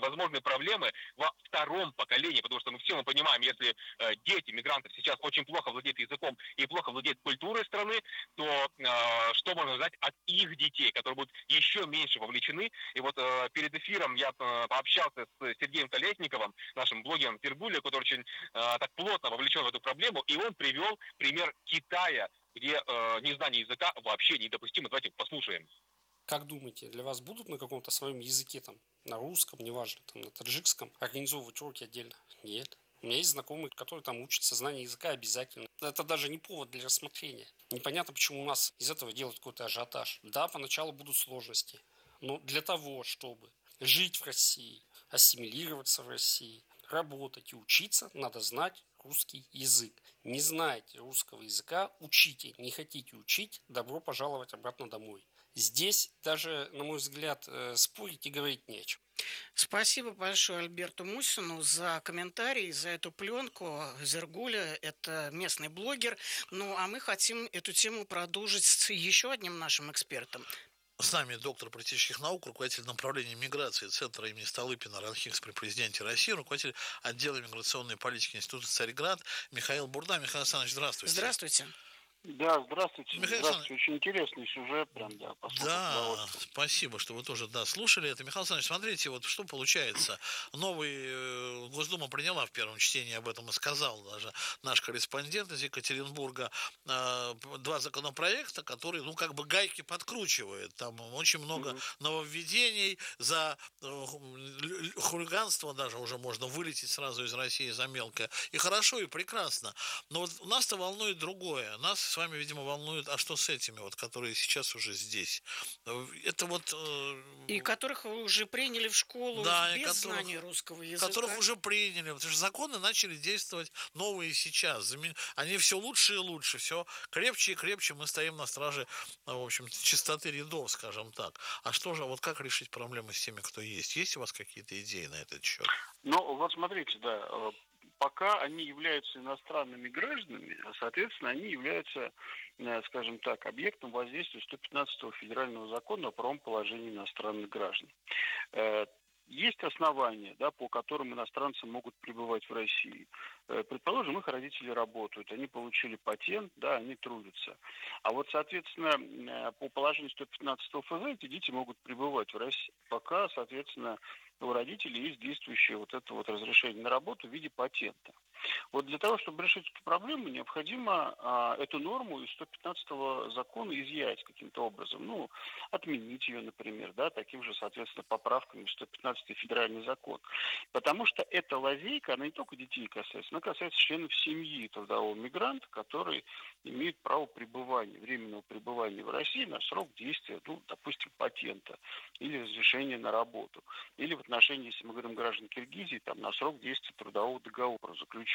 возможные проблемы во втором поколении, потому что мы все понимаем, если дети мигрантов сейчас очень плохо владеют языком и плохо владеют культурой страны, то что можно ждать от их детей, которые будут еще меньше вовлечены. И вот перед эфиром я пообщался с Сергеем Колесниковым, нашим блогером в Петербурге, который очень так плотно вовлечен в эту проблему, и он привел пример Китая, где незнание языка вообще недопустимо. Давайте послушаем. Как думаете, для вас будут на каком-то своем языке, там, на русском, неважно, там, на таджикском, организовывать уроки отдельно? Нет. У меня есть знакомые, которые там учатся, знание языка обязательно. Это даже не повод для рассмотрения. Непонятно, почему у нас из этого делают какой-то ажиотаж. Да, поначалу будут сложности, но для того, чтобы жить в России, ассимилироваться в России, работать и учиться, надо знать русский язык. Не знаете русского языка, учите. Не хотите учить, добро пожаловать обратно домой. Здесь даже, на мой взгляд, спорить и говорить не о чем. Спасибо большое Альберту Мусину за комментарий, за эту пленку. Зергуля – это местный блогер. Ну, а мы хотим эту тему продолжить с еще одним нашим экспертом. С нами доктор политических наук, руководитель направления миграции Центра имени Столыпина РАНХИКС при президенте России, руководитель отдела миграционной политики Института Царьград Михаил Бурда. Михаил Александрович, здравствуйте. Здравствуйте. Да, здравствуйте. Михаил Здравствуйте. Очень интересный сюжет, прям, да, Да, спасибо, что вы тоже, слушали это. Михаил Александрович, смотрите, вот что получается. Новый Госдума приняла в первом чтении, об этом и сказал даже наш корреспондент из Екатеринбурга, два законопроекта, которые, как бы гайки подкручивают. Там очень много нововведений, за хулиганство даже уже можно вылететь сразу из России за мелкое. И хорошо, и прекрасно. Но вот нас-то волнует другое. Нас с вами, видимо, волнует, а что с этими, которые сейчас уже здесь? Это И которых вы уже приняли в школу, да, без знания русского языка. Которых уже приняли, потому что законы начали действовать новые сейчас. Они все лучше и лучше, все крепче и крепче. Мы стоим на страже, в общем, чистоты рядов, скажем так. А что же, как решить проблемы с теми, кто есть? Есть у вас какие-то идеи на этот счет? Вот смотрите, да, пока они являются иностранными гражданами, соответственно, они являются, скажем так, объектом воздействия 115-го федерального закона о правом положении иностранных граждан. Есть основания, да, по которым иностранцы могут пребывать в России. Предположим, их родители работают, они получили патент, да, они трудятся. А соответственно, по положению 115 ФЗ эти дети могут пребывать в России, пока, соответственно, у родителей есть действующее это разрешение на работу в виде патента. Для того, чтобы решить эту проблему, необходимо эту норму из 115-го закона изъять каким-то образом. Отменить ее, например, да, таким же, соответственно, поправками в 115-й федеральный закон. Потому что эта лазейка, она не только детей касается, она касается членов семьи трудового мигранта, который имеет право пребывания, временного пребывания в России на срок действия, допустим, патента или разрешения на работу. Или в отношении, если мы говорим граждан Киргизии, там, на срок действия трудового договора заключенного.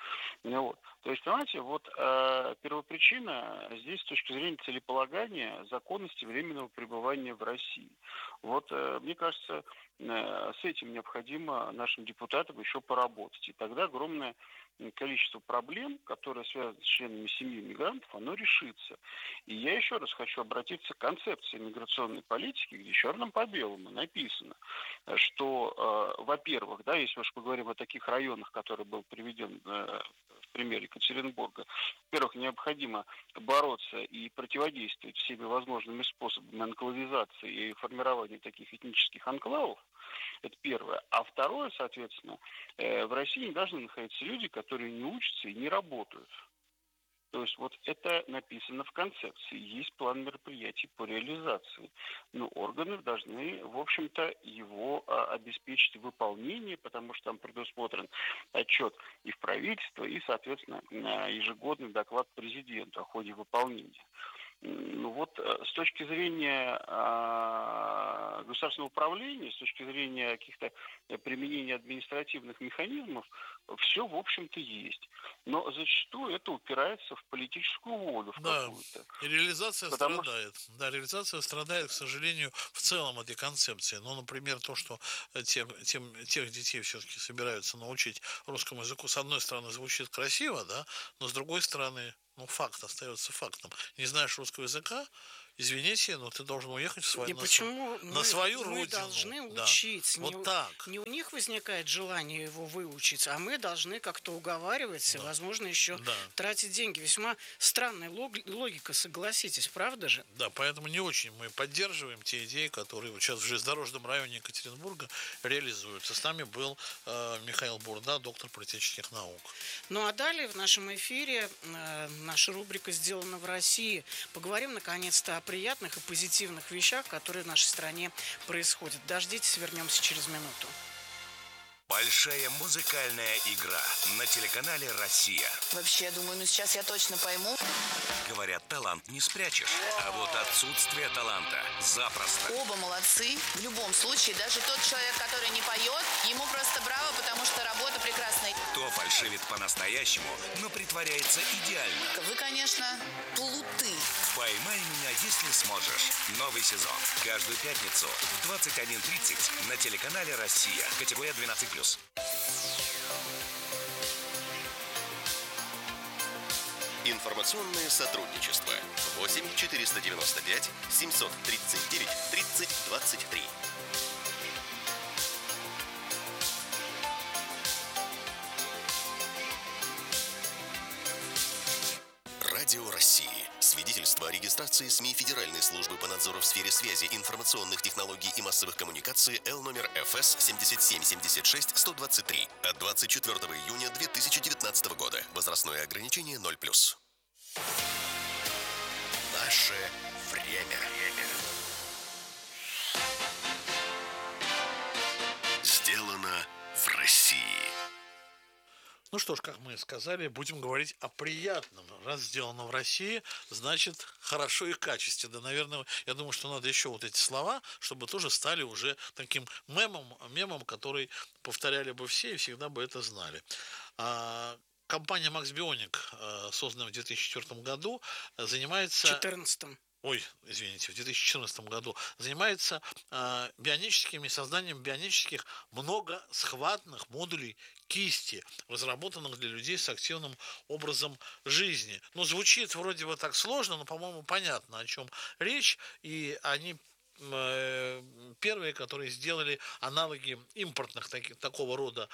То есть, понимаете, первопричина здесь с точки зрения целеполагания законности временного пребывания в России. Мне кажется, с этим необходимо нашим депутатам еще поработать. И тогда огромное количество проблем, которые связаны с членами семьи мигрантов, оно решится. И я еще раз хочу обратиться к концепции миграционной политики, где черным по белому написано, что, во-первых, да, если уж мы говорим о таких районах, который был приведен в пример Екатеринбурга, во-первых, необходимо бороться и противодействовать всеми возможными способами анклавизации и формирования таких этнических анклавов. Это первое. А второе, соответственно, в России не должны находиться люди, которые не учатся и не работают. То есть это написано в концепции, есть план мероприятий по реализации. Но органы должны, в общем-то, его обеспечить выполнение, потому что там предусмотрен отчет и в правительство, и, соответственно, ежегодный доклад президенту о ходе выполнения. С точки зрения государственного управления, с точки зрения каких-то применения административных механизмов, все, в общем-то, есть. Но зачастую это упирается в политическую волю, в какую-то. И реализация страдает. Да, реализация страдает, к сожалению, в целом этой концепции. Например, то, что тех детей все-таки собираются научить русскому языку, с одной стороны, звучит красиво, да, но с другой стороны, факт остается фактом. Не знаешь русского языка, извините, но ты должен уехать в свою, И почему на свою родину. мы должны Да. учить? Вот так. Не у них возникает желание его выучить, а мы должны как-то уговаривать и, возможно, еще тратить деньги. Весьма странная логика, согласитесь, правда же? Да, поэтому не очень мы поддерживаем те идеи, которые вот сейчас в железнодорожном районе Екатеринбурга реализуются. С нами был Михаил Бурда, доктор политических наук. Ну а далее в нашем эфире наша рубрика «Сделано в России». Поговорим, наконец-то, о приятных и позитивных вещах, которые в нашей стране происходят. Дождитесь, вернемся через минуту. Большая музыкальная игра на телеканале «Россия». Вообще, я думаю, сейчас я точно пойму. Говорят, талант не спрячешь, а вот отсутствие таланта запросто. Оба молодцы. В любом случае, даже тот человек, который не поет, ему просто браво, потому что работа прекрасная. Кто фальшивит по-настоящему, но притворяется идеально. Вы, конечно, плуты. «Поймай меня, если сможешь». Новый сезон. Каждую пятницу в 21:30 на телеканале «Россия». Категория 12+. Информационное сотрудничество. 8 495 739 30 23. Радио России. Свидетельство о регистрации СМИ Федеральной службы по надзору в сфере связи, информационных технологий и массовых коммуникаций Л номер ФС 7776-123 от 24 июня 2019 года. Возрастное ограничение 0+. Наше время. Сделано в России. Ну что ж, как мы сказали, будем говорить о приятном. Раз сделано в России, значит, хорошо и качественно. Наверное, я думаю, что надо еще вот эти слова, чтобы тоже стали уже таким мемом, который повторяли бы все и всегда бы это знали. Компания Max Bionic, созданная в 2004 году, занимается... В 2014. В 2014 году занимается созданием бионических многосхватных модулей кисти, разработанных для людей с активным образом жизни. Ну, звучит вроде бы так сложно, но, по-моему, понятно, о чем речь. И они первые, которые сделали аналоги импортных такого рода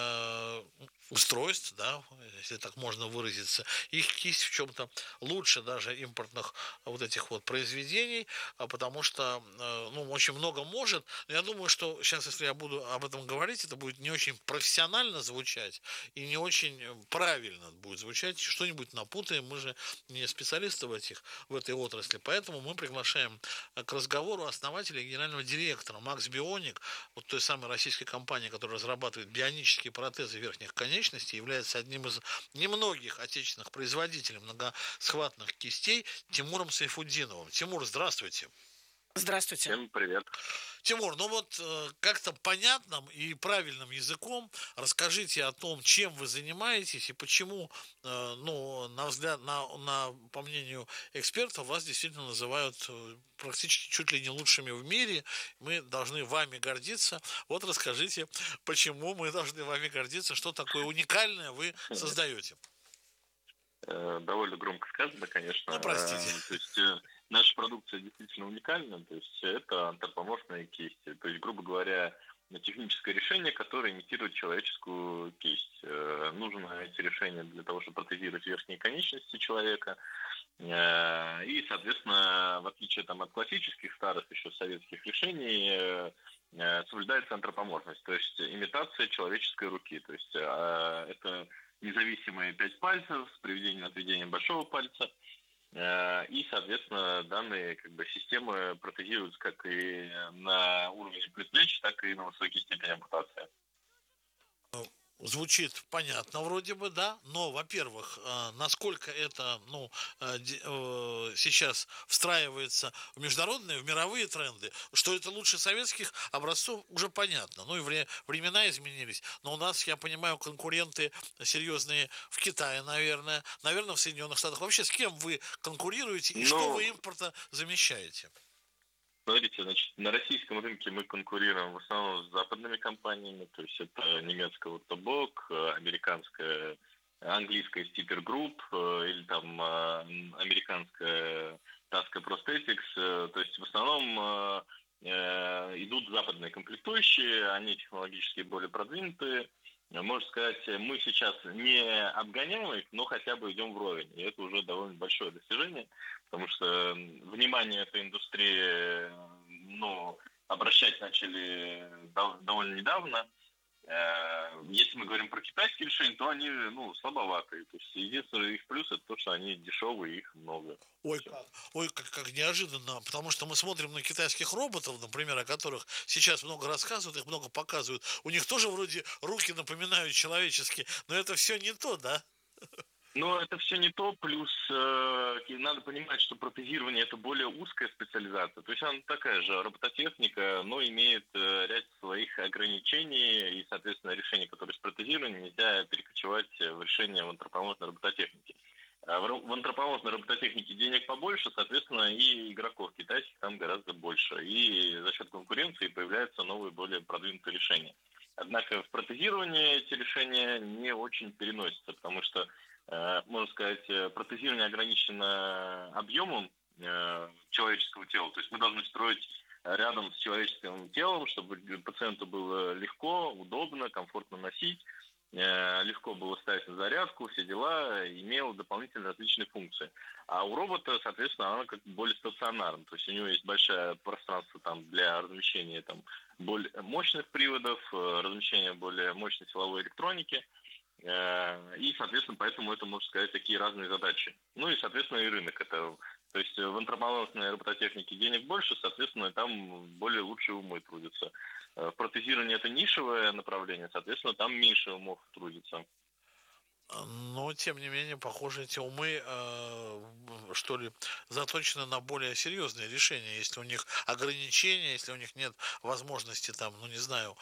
устройств, да, если так можно выразиться. Их кисть в чем-то лучше даже импортных вот этих вот произведений, потому что очень много может. Но я думаю, что сейчас, если я буду об этом говорить, это будет не очень профессионально звучать и не очень правильно будет звучать. Что-нибудь напутаем. Мы же не специалисты в этой отрасли. Поэтому мы приглашаем к разговору основателя и генерального директора Max Bionic, вот той самой российской компании, которая разрабатывает бионические протезы верхних конечностей, является одним из немногих отечественных производителей многосхватных кистей, Тимуром Сайфутдиновым. Тимур, здравствуйте. Здравствуйте. Всем привет. Тимур, как-то понятным и правильным языком расскажите о том, чем вы занимаетесь и почему, на взгляд, по мнению экспертов, вас действительно называют практически чуть ли не лучшими в мире. Мы должны вами гордиться. Вот расскажите, почему мы должны вами гордиться, что такое уникальное вы создаете. Довольно громко сказано, конечно. Простите. То есть наша продукция действительно уникальна, то есть это антропоморфные кисти. То есть, грубо говоря, техническое решение, которое имитирует человеческую кисть. Нужно эти решения для того, чтобы протезировать верхние конечности человека. И, соответственно, в отличие от классических старых еще советских решений, соблюдается антропоморфность, то есть имитация человеческой руки. То есть это независимые 5 пальцев с приведением и отведением большого пальца. И, соответственно, данные системы протезируются как и на уровне предплечья, так и на высокой степени ампутации. Звучит понятно вроде бы, да, но, во-первых, насколько это сейчас встраивается в международные, в мировые тренды, что это лучше советских образцов, уже понятно. Ну и времена изменились, но у нас, я понимаю, конкуренты серьезные в Китае, наверное, в Соединенных Штатах. Вообще, с кем вы конкурируете и что вы импорта замещаете? Смотрите, на российском рынке мы конкурируем в основном с западными компаниями, то есть это немецкая Ottobock, английская Stipper Group или американская Tasca Prosthetics. То есть в основном идут западные комплектующие, они технологически более продвинутые. Можно сказать, мы сейчас не обгоняем их, но хотя бы идем вровень. И это уже довольно большое достижение, потому что внимание этой индустрии, обращать начали довольно недавно. Если мы говорим про китайские решения, то они, слабоватые. То есть единственный их плюс — это то, что они дешевые, их много. Как неожиданно, потому что мы смотрим на китайских роботов, например, о которых сейчас много рассказывают, их много показывают. У них тоже вроде руки напоминают человеческие, но это все не то, да? Но это все не то, плюс надо понимать, что протезирование — это более узкая специализация. То есть она такая же робототехника, но имеет ряд своих ограничений, и, соответственно, решения, которые с протезированием, нельзя перекочевать в решение в антропоморфной робототехнике. В антропоморфной робототехнике денег побольше, соответственно, и игроков китайских там гораздо больше. И за счет конкуренции появляются новые, более продвинутые решения. Однако в протезировании эти решения не очень переносятся, потому что, можно сказать, протезирование ограничено объемом человеческого тела. То есть мы должны строить рядом с человеческим телом, чтобы пациенту было легко, удобно, комфортно носить, легко было ставить на зарядку, все дела, имело дополнительные различные функции. А у робота, соответственно, она как более стационарна. То есть у него есть большое пространство там для размещения там более мощных приводов, размещения более мощной силовой электроники. И, соответственно, поэтому это, можно сказать, такие разные задачи. Ну и, соответственно, и рынок. То есть в антропоморфной робототехнике денег больше, соответственно, там более лучшие умы трудятся. В протезировании это нишевое направление, соответственно, там меньше умов трудится. Но, тем не менее, похоже, эти умы, что ли, заточены на более серьезные решения. Если у них ограничения, если у них нет возможности, там, не знаю,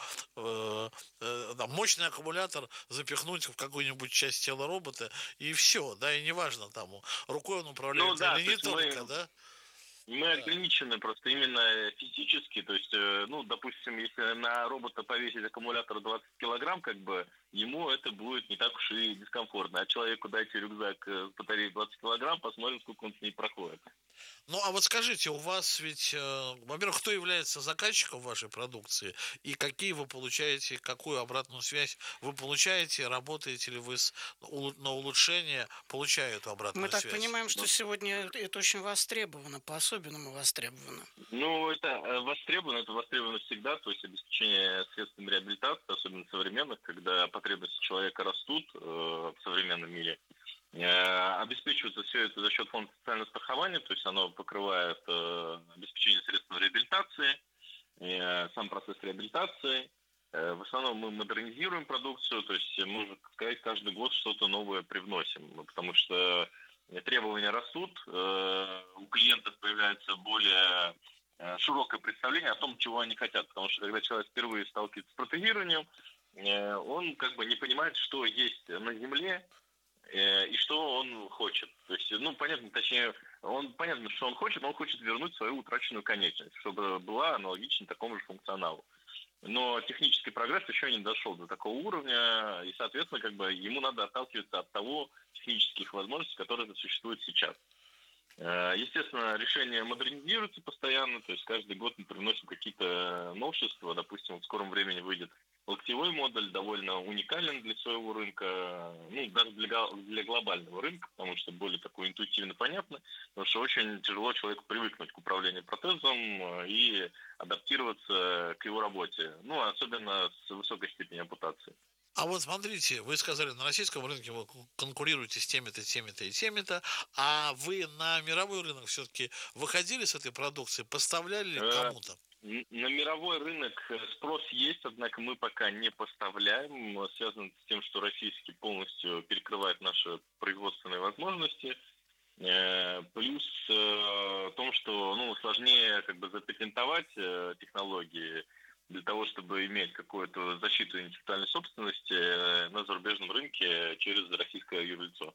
мощный аккумулятор запихнуть в какую-нибудь часть тела робота, и все, да, и неважно, там, рукой он управляет или не только, да? Мы ограничены просто именно физически, то есть, допустим, если на робота повесить аккумулятор 20 килограмм, ему это будет не так уж и дискомфортно. А человеку дайте рюкзак с батареей 20 килограмм, посмотрим, сколько он с ней проходит. А вот скажите, у вас ведь, во-первых, кто является заказчиком вашей продукции, и какие вы получаете, какую обратную связь вы получаете, работаете ли вы на улучшение, получая эту обратную связь? Мы так понимаем, что сегодня это очень востребовано, по-особенному востребовано. Это востребовано всегда, то есть обеспечение средствами реабилитации, особенно современных, когда потребности человека растут в современном мире. Обеспечивается все это за счет фонда социального страхования, то есть оно покрывает обеспечение средств реабилитации, сам процесс реабилитации. В основном мы модернизируем продукцию, то есть, можно сказать, каждый год что-то новое привносим, потому что требования растут, у клиентов появляется более широкое представление о том, чего они хотят, потому что когда человек впервые сталкивается с протезированием, он не понимает, что есть на Земле, и что он хочет. То есть, понятно, что он хочет вернуть свою утраченную конечность, чтобы была аналогична такому же функционалу. Но технический прогресс еще не дошел до такого уровня, и, соответственно, ему надо отталкиваться от того технических возможностей, которые существуют сейчас. Естественно, решения модернизируются постоянно, то есть каждый год мы привносим какие-то новшества. Допустим, в скором времени выйдет локтевой модуль, довольно уникален для своего рынка, даже для глобального рынка, потому что более такой интуитивно понятно, потому что очень тяжело человеку привыкнуть к управлению протезом и адаптироваться к его работе, особенно с высокой степенью ампутации. А вот смотрите, вы сказали, на российском рынке вы конкурируете с теми-то, теми-то и теми-то, а вы на мировой рынок все-таки выходили с этой продукцией, поставляли ли кому-то? На мировой рынок спрос есть, однако мы пока не поставляем. Связано с тем, что российский полностью перекрывает наши производственные возможности. Плюс в том, что сложнее запатентовать технологии для того, чтобы иметь какую-то защиту интеллектуальной собственности на зарубежном рынке через российское юрлицо.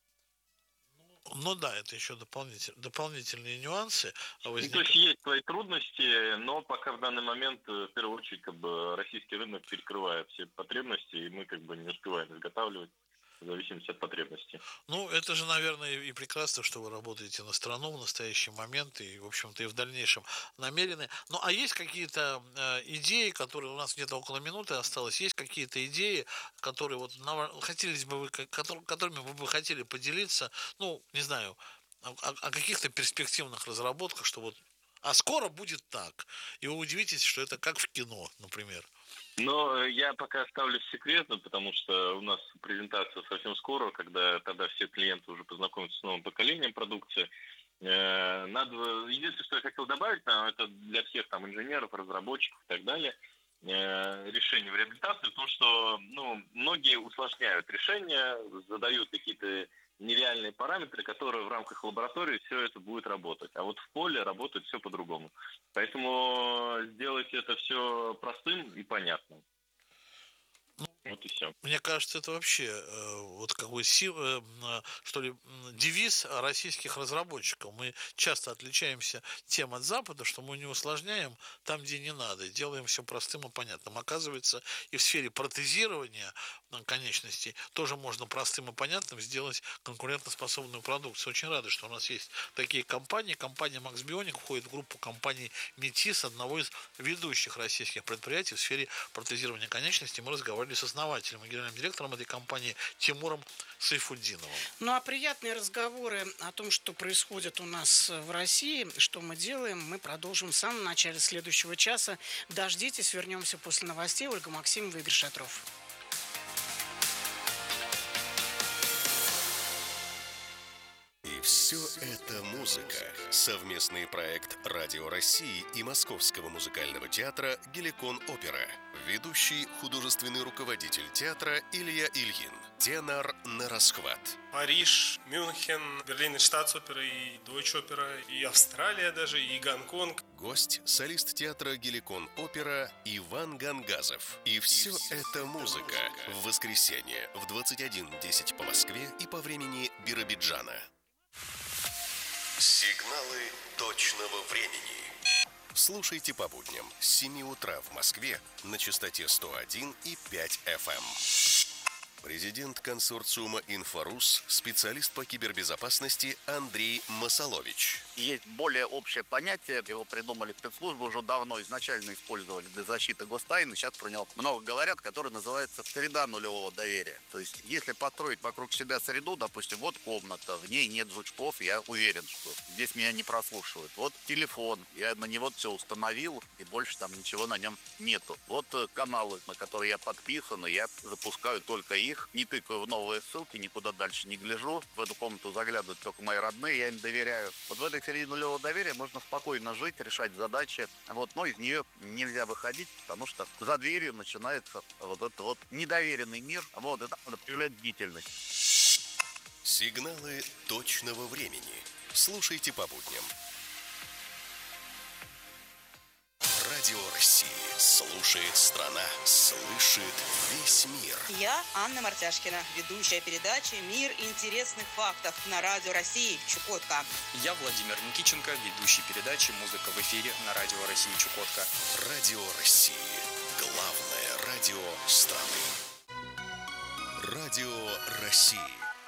Да, это еще дополнительные нюансы. То есть есть свои трудности, но пока в данный момент, в первую очередь, российский рынок перекрывает все потребности, и мы не успеваем изготавливать. в зависимости от потребностей. Ну, это же, наверное, и прекрасно, что вы работаете на страну в настоящий момент и, в общем-то, и в дальнейшем намерены. Ну, а есть какие-то идеи, которые у нас где-то около минуты осталось, есть какие-то идеи, которые вот хотелось бы вы, которыми вы бы хотели поделиться, ну, не знаю, о каких-то перспективных разработках, что вот, а скоро будет так, и вы удивитесь, что это как в кино, например. Но я пока оставлю секретно, потому что у нас презентация совсем скоро, когда тогда все клиенты уже познакомятся с новым поколением продукции. Единственное, что я хотел добавить, это для всех там инженеров, разработчиков и так далее, решение в реабилитации, в том, что многие усложняют решения, задают какие-то нереальные параметры, которые в рамках лаборатории все это будет работать. А вот в поле работает все по-другому. Поэтому сделать это все простым и понятным. Вот и все. Мне кажется, это вообще вот какой что ли, девиз российских разработчиков. Мы часто отличаемся тем от Запада, что мы не усложняем там, где не надо, и делаем все простым и понятным. Оказывается, и в сфере протезирования конечностей тоже можно простым и понятным сделать конкурентоспособную продукцию. Очень рады, что у нас есть такие компании. Компания Max Bionic входит в группу компаний Метис, одного из ведущих российских предприятий в сфере протезирования конечностей. Мы разговаривали с основателем и генеральным директором этой компании Тимуром Сайфутдиновым. Ну а приятные разговоры о том, что происходит у нас в России, что мы делаем, мы продолжим в самом начале следующего часа. Дождитесь, вернемся после новостей. Ольга Максимова, Игорь Шатров. И все это музыка. Совместный проект Радио России и Московского музыкального театра «Геликон Опера». Ведущий художественный руководитель театра Илья Ильин. Тенор на расхват. Париж, Мюнхен, Берлин, Штатс-опера и Дойч-опера, и Австралия даже, и Гонконг. Гость – солист театра «Геликон Опера» Иван Гангазов. И все это музыка. В воскресенье в 21:10 по Москве и по времени Биробиджана. Сигналы точного времени. Слушайте по будням с 7 утра в Москве на частоте 101,5 FM. Президент консорциума «Инфорус», специалист по кибербезопасности Андрей Масалович. Есть более общее понятие, его придумали спецслужбы, уже давно изначально использовали для защиты гостайны, сейчас про него много говорят, который называется среда нулевого доверия. То есть, если построить вокруг себя среду, допустим, вот комната, в ней нет жучков, я уверен, что здесь меня не прослушивают. Вот телефон, я на него все установил, и больше там ничего на нем нету. Вот каналы, на которые я подписан, я запускаю только их, не тыкаю в новые ссылки, никуда дальше не гляжу. В эту комнату заглядывают только мои родные, я им доверяю. Вот в этой среде нулевого доверия можно спокойно жить, решать задачи. Вот, но из нее нельзя выходить, потому что за дверью начинается вот этот вот недоверенный мир. Вот, это надо проявлять бдительность. Сигналы точного времени. Слушайте по будням. Радио России. Слушает страна. Слышит весь мир. Я Анна Мартяшкина, ведущая передачи «Мир интересных фактов» на Радио России Чукотка. Я Владимир Никиченко, ведущий передачи «Музыка в эфире» на Радио России Чукотка. Радио России. Главное радио страны. Радио России.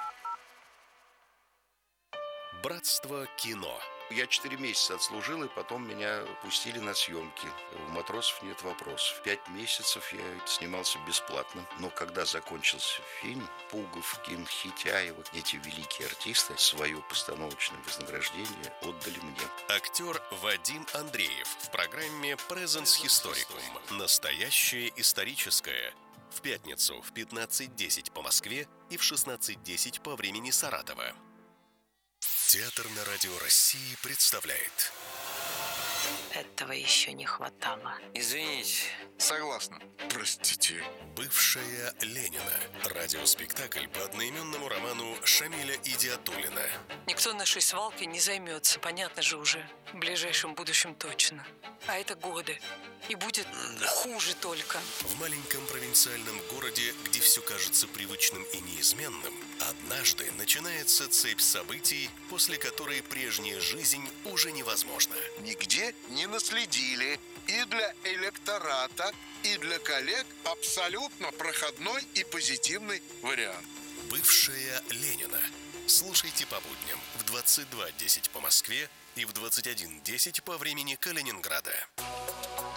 Братство кино. Я 4 месяца отслужил, и потом меня пустили на съемки. У «Матросов нет вопросов». 5 месяцев я снимался бесплатно. Но когда закончился фильм, Пуговкин, Хитяева, эти великие артисты, свое постановочное вознаграждение отдали мне. Актер Вадим Андреев в программе «Presence Historicum». Настоящее историческое. В пятницу в 15:10 по Москве и в 16:10 по времени Саратова. Театр на Радио России представляет. Этого еще не хватало. Извините. Согласна. Простите. Бывшая Ленина. Радиоспектакль по одноименному роману Шамиля Идиатуллина. Никто нашей свалкой не займется, понятно же уже. В ближайшем будущем точно. А это годы. И будет хуже только. В маленьком провинциальном городе, где все кажется привычным и неизменным, однажды начинается цепь событий, после которой прежняя жизнь уже невозможна. Нигде не наследили. И для электората, и для коллег абсолютно проходной и позитивный вариант. Бывшая Ленина. Слушайте по будням в 22:10 по Москве и в 21:10 по времени Калининграда.